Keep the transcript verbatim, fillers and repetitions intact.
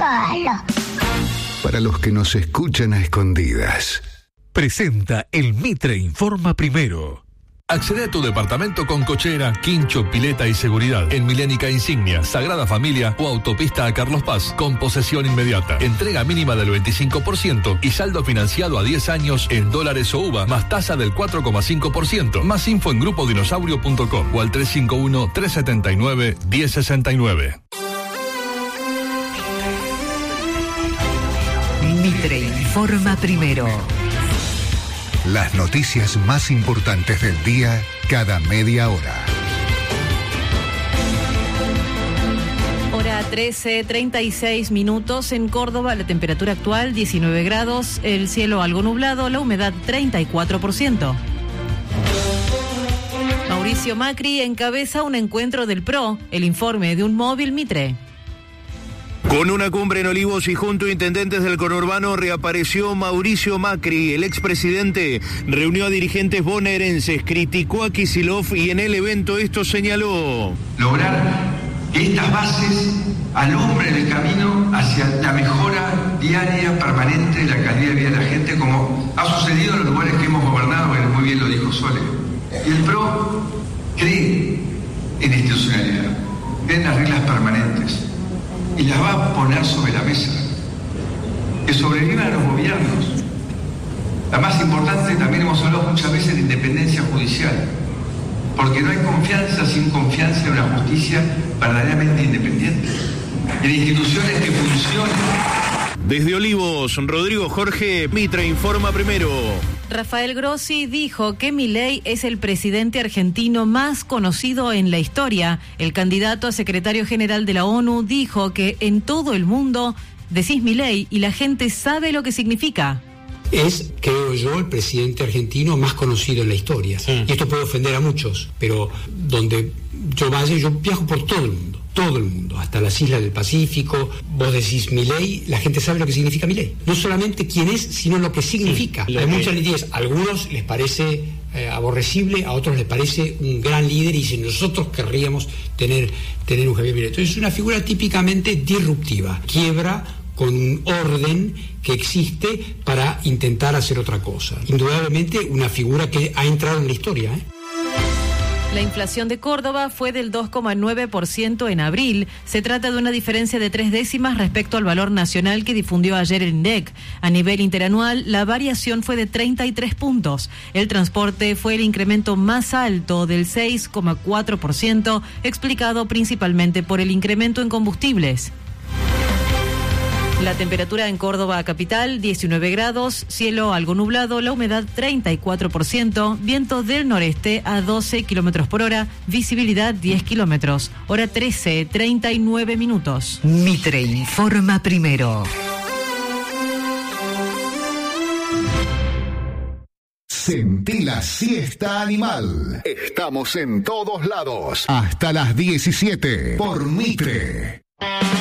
malo. Para los que nos escuchan a escondidas. Presenta el Mitre Informa Primero. Accede a tu departamento con cochera, quincho, pileta y seguridad en Milénica Insignia, Sagrada Familia o Autopista a Carlos Paz con posesión inmediata. Entrega mínima del veinticinco por ciento y saldo financiado a diez años en dólares o U V A más tasa del cuatro coma cinco por ciento. Más info en grupo dinosaurio punto com o al tres cinco uno, tres siete nueve, uno cero seis nueve. Mitre Informa Primero. Las noticias más importantes del día cada media hora. Hora trece, treinta y seis minutos en Córdoba, la temperatura actual diecinueve grados, el cielo algo nublado, la humedad treinta y cuatro por ciento. Mauricio Macri encabeza un encuentro del P R O, el informe de un móvil Mitre. Con una cumbre en Olivos y junto a intendentes del conurbano reapareció Mauricio Macri. El expresidente reunió a dirigentes bonaerenses, criticó a Kicillof y en el evento esto señaló: lograr que estas bases alumbren el camino hacia la mejora diaria, permanente de la calidad de vida de la gente, como ha sucedido en los lugares que hemos gobernado, que muy bien lo dijo Sole. Y el P R O cree en institucionalidad, cree en las reglas permanentes. Y las va a poner sobre la mesa. Que sobrevivan los gobiernos. La más importante, también hemos hablado muchas veces de independencia judicial. Porque no hay confianza sin confianza en una justicia verdaderamente independiente. En instituciones que funcionen. Desde Olivos, Rodrigo Jorge, Mitre Informa Primero. Rafael Grossi dijo que Milei es el presidente argentino más conocido en la historia. El candidato a secretario general de la ONU dijo que en todo el mundo decís Milei y la gente sabe lo que significa. Es, creo yo, el presidente argentino más conocido en la historia. Sí. Y esto puede ofender a muchos, pero donde yo vaya, yo viajo por todo el mundo. Todo el mundo, hasta las islas del Pacífico. Vos decís Milei, la gente sabe lo que significa Milei. No solamente quién es, sino lo que significa. Sí, lo Hay que... muchas nitidez. A algunos les parece eh, aborrecible, a otros les parece un gran líder y dicen, nosotros querríamos tener, tener un Javier Milei. Entonces es una figura típicamente disruptiva. Quiebra con un orden que existe para intentar hacer otra cosa. Indudablemente una figura que ha entrado en la historia, ¿eh? La inflación de Córdoba fue del dos coma nueve por ciento en abril. Se trata de una diferencia de tres décimas respecto al valor nacional que difundió ayer el INDEC. A nivel interanual, la variación fue de treinta y tres puntos. El transporte fue el incremento más alto del seis coma cuatro por ciento, explicado principalmente por el incremento en combustibles. La temperatura en Córdoba capital, diecinueve grados, cielo algo nublado, la humedad treinta y cuatro por ciento, viento del noreste a doce kilómetros por hora, visibilidad diez kilómetros, hora trece, treinta y nueve minutos. Mitre Informa Primero. Sentí la siesta animal. Estamos en todos lados. Hasta las diecisiete por Mitre.